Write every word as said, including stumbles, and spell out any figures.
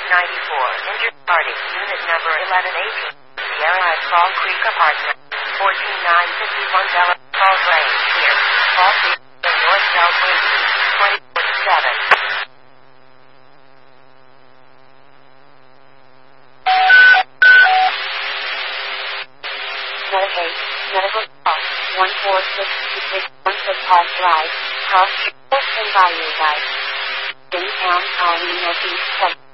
ninety-four. Injured party. Unit number eleven eighteen. Sierra at Fall Creek Apartment. fourteen nine fifty-one Bella. Falls Lane. Here. Fall Creek. North Southwind. twenty forty-seven. Medicaid. Medical call. one four six two six one Footpath Drive. Cross Street. And Bayou Drive. In town, Halloween Northeast.